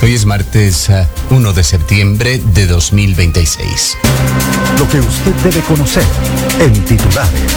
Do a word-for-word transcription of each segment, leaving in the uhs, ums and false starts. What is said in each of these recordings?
Hoy es martes uno de septiembre de dos mil veintiséis. Lo que usted debe conocer en titulares.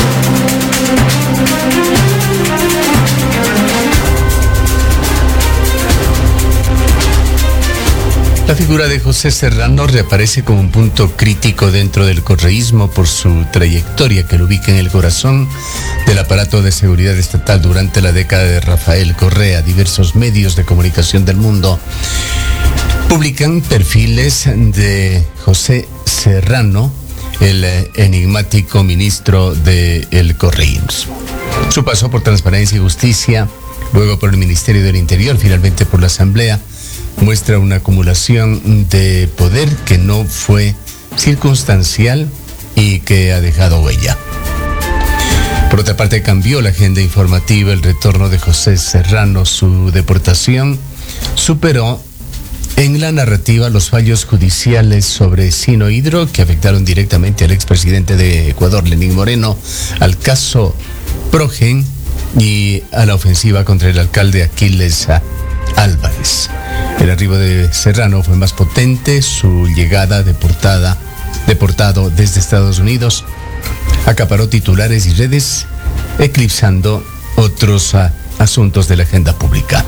La figura de José Serrano reaparece como un punto crítico dentro del correísmo por su trayectoria que lo ubica en el corazón del aparato de seguridad estatal durante la década de Rafael Correa. Diversos medios de comunicación del mundo publican perfiles de José Serrano, el enigmático ministro del correísmo. Su paso por Transparencia y Justicia, luego por el Ministerio del Interior, finalmente por la Asamblea, muestra una acumulación de poder que no fue circunstancial y que ha dejado huella. Por otra parte, cambió la agenda informativa el retorno de José Serrano. Su deportación superó en la narrativa los fallos judiciales sobre Sino Hidro que afectaron directamente al expresidente de Ecuador, Lenín Moreno, al caso Progen y a la ofensiva contra el alcalde Aquiles Álvarez. El arribo de Serrano fue más potente, su llegada deportada, deportado desde Estados Unidos acaparó titulares y redes, eclipsando otros uh, asuntos de la agenda pública.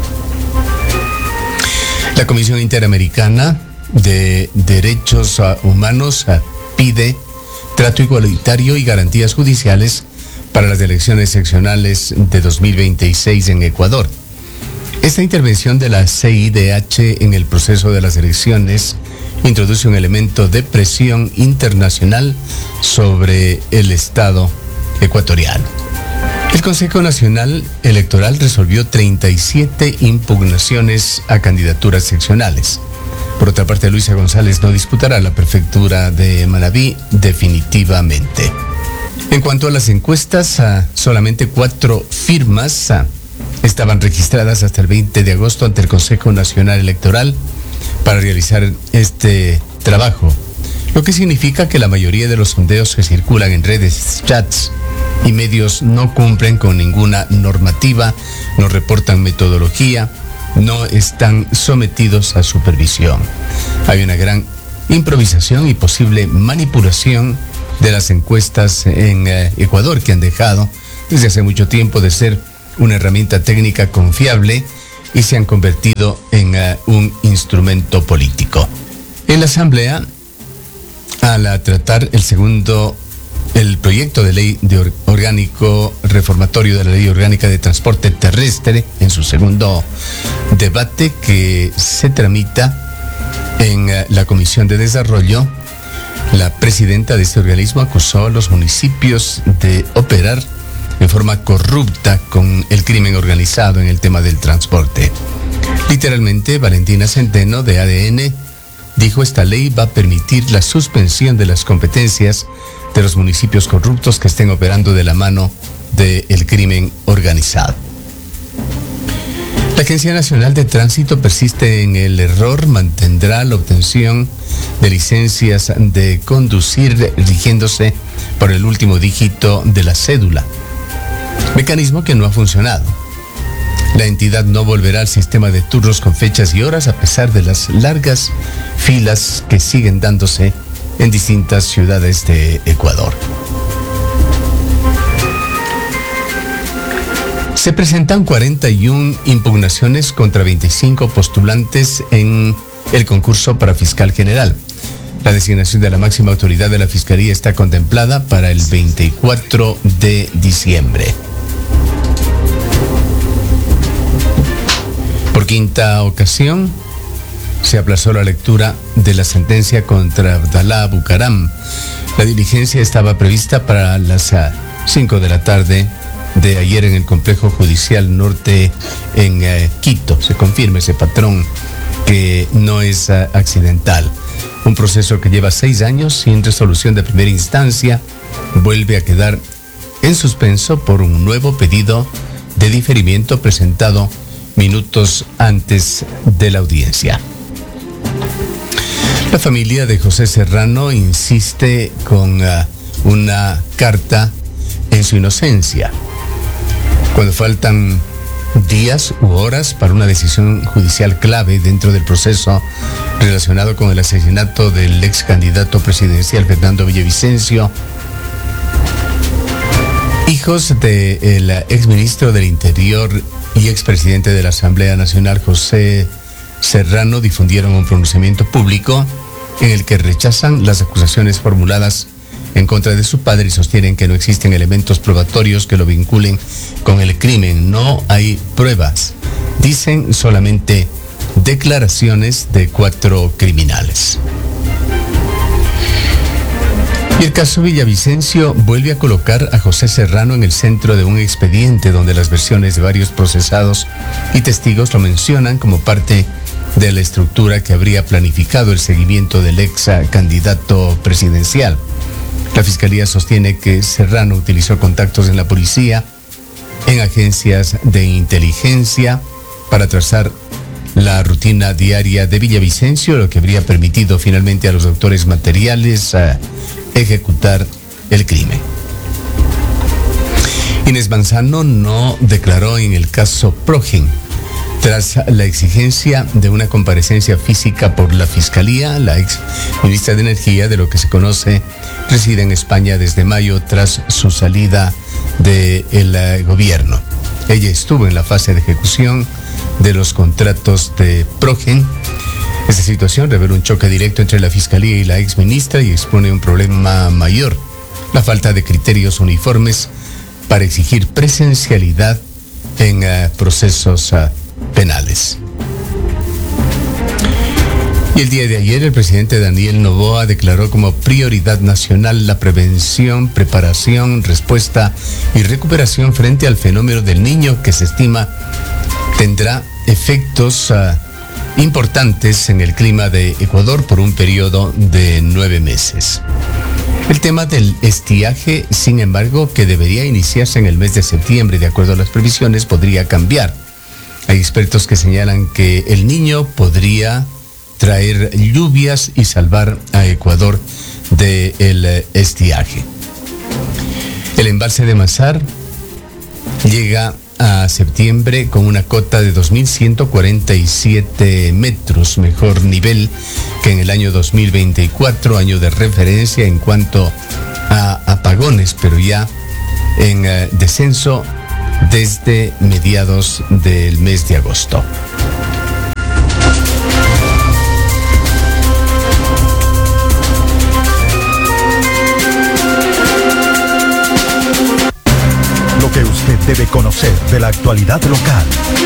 La Comisión Interamericana de Derechos uh, Humanos uh, pide trato igualitario y garantías judiciales para las elecciones seccionales de dos mil veintiséis en Ecuador. Esta intervención de la C I D H en el proceso de las elecciones introduce un elemento de presión internacional sobre el Estado ecuatoriano. El Consejo Nacional Electoral resolvió treinta y siete impugnaciones a candidaturas seccionales. Por otra parte, Luisa González no disputará la prefectura de Manabí definitivamente. En cuanto a las encuestas, solamente cuatro firmas estaban registradas hasta el veinte de agosto ante el Consejo Nacional Electoral para realizar este trabajo, lo que significa que la mayoría de los sondeos que circulan en redes, chats y medios no cumplen con ninguna normativa, no reportan metodología, no están sometidos a supervisión. Hay una gran improvisación y posible manipulación de las encuestas en eh, Ecuador, que han dejado desde hace mucho tiempo de ser una herramienta técnica confiable y se han convertido en uh, un instrumento político. En la Asamblea, al tratar el segundo, el proyecto de ley de or, orgánico reformatorio de la Ley Orgánica de Transporte Terrestre, en su segundo debate que se tramita en uh, la Comisión de Desarrollo, la presidenta de este organismo acusó a los municipios de operar en forma corrupta con el crimen organizado en el tema del transporte. Literalmente, Valentina Centeno, de A D N, dijo: esta ley va a permitir la suspensión de las competencias de los municipios corruptos que estén operando de la mano del crimen organizado. La Agencia Nacional de Tránsito persiste en el error, mantendrá la obtención de licencias de conducir rigiéndose por el último dígito de la cédula, mecanismo que no ha funcionado. La entidad no volverá al sistema de turnos con fechas y horas a pesar de las largas filas que siguen dándose en distintas ciudades de Ecuador. Se presentan cuarenta y una impugnaciones contra veinticinco postulantes en el concurso para fiscal general. La designación de la máxima autoridad de la Fiscalía está contemplada para el veinticuatro de diciembre. Por quinta ocasión, se aplazó la lectura de la sentencia contra Abdalá Bucaram. La diligencia estaba prevista para las cinco de la tarde de ayer en el Complejo Judicial Norte en eh, Quito. Se confirma ese patrón que no es uh, accidental. Un proceso que lleva seis años sin resolución de primera instancia vuelve a quedar en suspenso por un nuevo pedido de diferimiento presentado minutos antes de la audiencia. La familia de José Serrano insiste con uh, una carta en su inocencia. Cuando faltan días u horas para una decisión judicial clave dentro del proceso relacionado con el asesinato del ex candidato presidencial Fernando Villavicencio. Hijos del exministro del Interior y expresidente de la Asamblea Nacional, José Serrano, difundieron un pronunciamiento público en el que rechazan las acusaciones formuladas en contra de su padre y sostienen que no existen elementos probatorios que lo vinculen con el crimen. No hay pruebas, dicen, solamente declaraciones de cuatro criminales. Y el caso Villavicencio vuelve a colocar a José Serrano en el centro de un expediente donde las versiones de varios procesados y testigos lo mencionan como parte de la estructura que habría planificado el seguimiento del ex candidato presidencial. La Fiscalía sostiene que Serrano utilizó contactos en la policía, en agencias de inteligencia, para trazar la rutina diaria de Villavicencio, lo que habría permitido finalmente a los autores materiales uh, ejecutar el crimen. Inés Manzano no declaró en el caso Progen. Tras la exigencia de una comparecencia física por la Fiscalía, la ex ministra de Energía, de lo que se conoce, reside en España desde mayo tras su salida del uh, gobierno. Ella estuvo en la fase de ejecución de los contratos de Progen. Esta situación revela un choque directo entre la Fiscalía y la exministra y expone un problema mayor: la falta de criterios uniformes para exigir presencialidad en uh, procesos uh, penales. Y el día de ayer el presidente Daniel Noboa declaró como prioridad nacional la prevención, preparación, respuesta y recuperación frente al fenómeno del Niño, que se estima tendrá efectos uh, importantes en el clima de Ecuador por un periodo de nueve meses. El tema del estiaje, sin embargo, que debería iniciarse en el mes de septiembre, de acuerdo a las previsiones, podría cambiar. Hay expertos que señalan que el Niño podría traer lluvias y salvar a Ecuador del estiaje. El embalse de Mazar llega a septiembre con una cota de dos mil ciento cuarenta y siete metros, mejor nivel que en el año dos mil veinticuatro, año de referencia en cuanto a apagones, pero ya en uh, descenso desde mediados del mes de agosto. Lo que usted debe conocer de la actualidad local.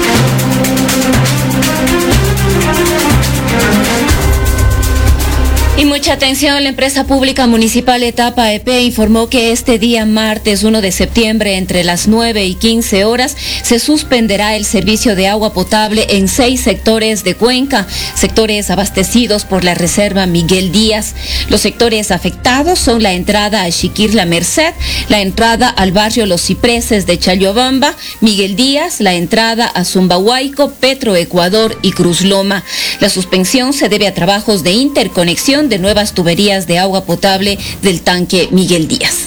Y mucha atención, la empresa pública municipal Etapa E P informó que este día martes uno de septiembre entre las nueve y quince horas se suspenderá el servicio de agua potable en seis sectores de Cuenca, sectores abastecidos por la reserva Miguel Díaz. Los sectores afectados son la entrada a Chiquir La Merced, la entrada al barrio Los Cipreses de Chayobamba, Miguel Díaz, la entrada a Zumbahuayco, Petro Ecuador y Cruz Loma. La suspensión se debe a trabajos de interconexión de nuevas tuberías de agua potable del tanque Miguel Díaz.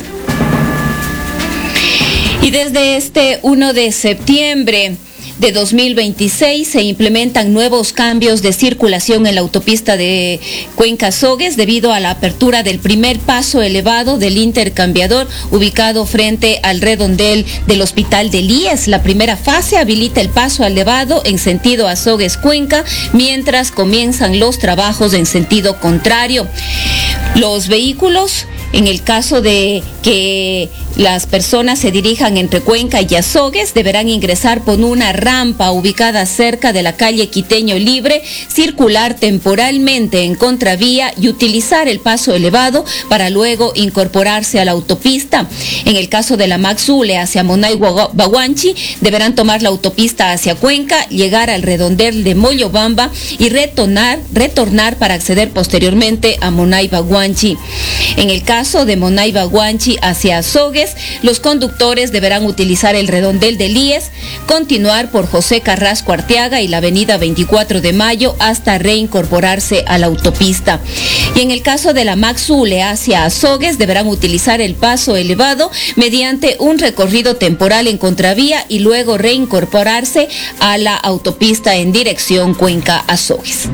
Y desde este uno de septiembre de dos mil veintiséis se implementan nuevos cambios de circulación en la autopista de Cuenca-Sogues debido a la apertura del primer paso elevado del intercambiador ubicado frente al redondel del Hospital del I E S. La primera fase habilita el paso elevado en sentido a Sogues-Cuenca, mientras comienzan los trabajos en sentido contrario. Los vehículos, en el caso de que las personas se dirijan entre Cuenca y Azogues, deberán ingresar por una rampa ubicada cerca de la calle Quiteño Libre, circular temporalmente en contravía y utilizar el paso elevado para luego incorporarse a la autopista. En el caso de la Maxule hacia Monay-Baguanchi, deberán tomar la autopista hacia Cuenca, llegar al redondel de Moyobamba y retornar, retornar para acceder posteriormente a Monay-Baguanchi. En el caso paso de Monaiba Guanchi hacia Azogues, los conductores deberán utilizar el redondel del I E S, continuar por José Carrasco Arteaga y la avenida veinticuatro de Mayo hasta reincorporarse a la autopista. Y en el caso de la Maxule hacia Azogues, deberán utilizar el paso elevado mediante un recorrido temporal en contravía y luego reincorporarse a la autopista en dirección Cuenca-Azogues.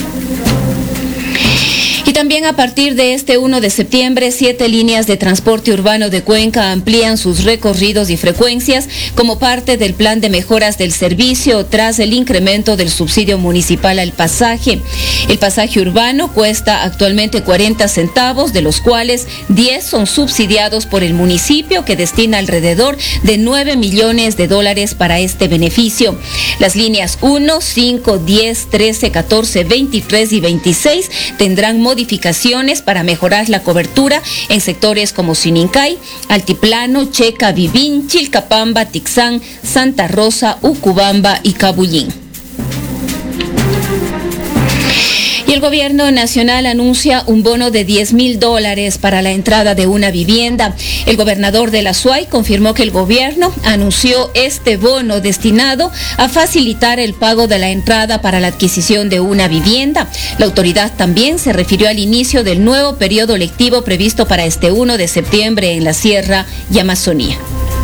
Y también a partir de este primero de septiembre, siete líneas de transporte urbano de Cuenca amplían sus recorridos y frecuencias como parte del plan de mejoras del servicio tras el incremento del subsidio municipal al pasaje. El pasaje urbano cuesta actualmente cuarenta centavos, de los cuales diez son subsidiados por el municipio, que destina alrededor de nueve millones de dólares para este beneficio. Las líneas uno, cinco, diez, trece, catorce, veintitrés y veintiséis tendrán modificaciones modificaciones para mejorar la cobertura en sectores como Sinincay, Altiplano, Checa, Vivín, Chilcapamba, Tixán, Santa Rosa, Ucubamba y Cabullín. Y el gobierno nacional anuncia un bono de diez mil dólares para la entrada de una vivienda. El gobernador de la S U A Y confirmó que el gobierno anunció este bono destinado a facilitar el pago de la entrada para la adquisición de una vivienda. La autoridad también se refirió al inicio del nuevo periodo lectivo previsto para este primero de septiembre en la Sierra y Amazonía.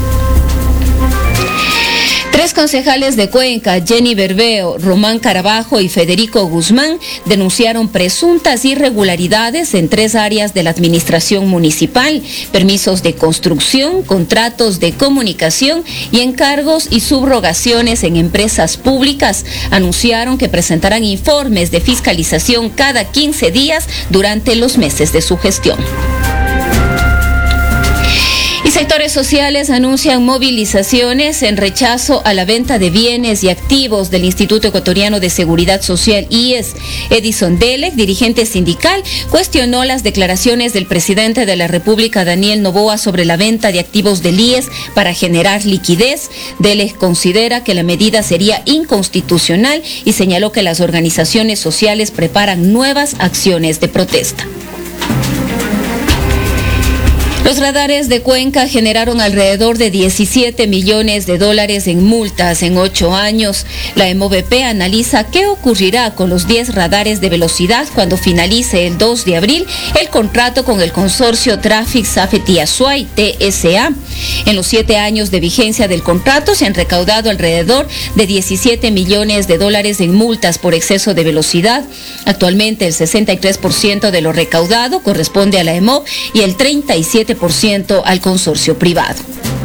Tres concejales de Cuenca, Jenny Berbeo, Román Carabajo y Federico Guzmán, denunciaron presuntas irregularidades en tres áreas de la administración municipal: permisos de construcción, contratos de comunicación y encargos y subrogaciones en empresas públicas. Anunciaron que presentarán informes de fiscalización cada quince días durante los meses de su gestión. Y sectores sociales anuncian movilizaciones en rechazo a la venta de bienes y activos del Instituto Ecuatoriano de Seguridad Social, I E S. Edison Delec, dirigente sindical, cuestionó las declaraciones del presidente de la República, Daniel Noboa, sobre la venta de activos del I E S para generar liquidez. Delec considera que la medida sería inconstitucional y señaló que las organizaciones sociales preparan nuevas acciones de protesta. Los radares de Cuenca generaron alrededor de diecisiete millones de dólares en multas en ocho años. La E M O V P analiza qué ocurrirá con los diez radares de velocidad cuando finalice el dos de abril el contrato con el consorcio Traffic Safety Azuay, T S A. En los siete años de vigencia del contrato se han recaudado alrededor de diecisiete millones de dólares en multas por exceso de velocidad. Actualmente el sesenta y tres por ciento de lo recaudado corresponde a la E M O V y el treinta y siete por ciento al consorcio privado.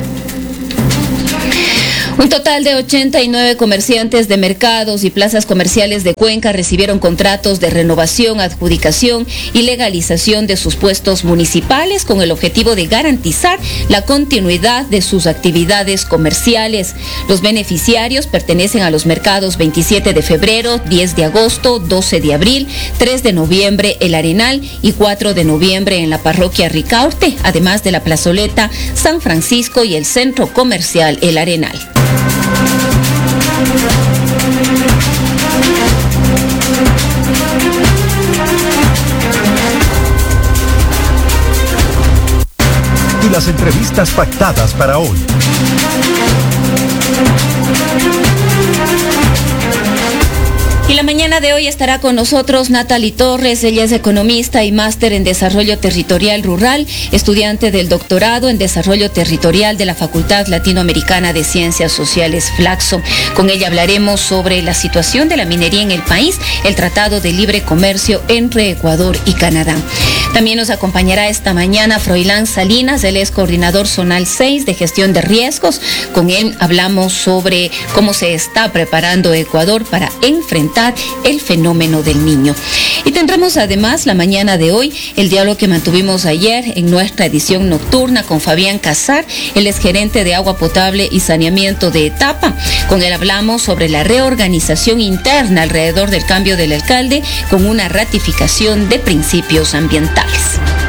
Un total de ochenta y nueve comerciantes de mercados y plazas comerciales de Cuenca recibieron contratos de renovación, adjudicación y legalización de sus puestos municipales con el objetivo de garantizar la continuidad de sus actividades comerciales. Los beneficiarios pertenecen a los mercados veintisiete de febrero, diez de agosto, doce de abril, tres de noviembre El Arenal y cuatro de noviembre en la parroquia Ricaurte, además de la plazoleta San Francisco y el centro comercial El Arenal. Y las entrevistas pactadas para hoy. Y la mañana de hoy estará con nosotros Natalie Torres. Ella es economista y máster en Desarrollo Territorial Rural, estudiante del doctorado en Desarrollo Territorial de la Facultad Latinoamericana de Ciencias Sociales, Flaxo. Con ella hablaremos sobre la situación de la minería en el país, el Tratado de Libre Comercio entre Ecuador y Canadá. También nos acompañará esta mañana Froilán Salinas, él es coordinador zonal seis de gestión de riesgos. Con él hablamos sobre cómo se está preparando Ecuador para enfrentar el fenómeno del Niño. Y tendremos además la mañana de hoy el diálogo que mantuvimos ayer en nuestra edición nocturna con Fabián Casar, él es gerente de agua potable y saneamiento de Etapa. Con él hablamos sobre la reorganización interna alrededor del cambio del alcalde con una ratificación de principios ambientales.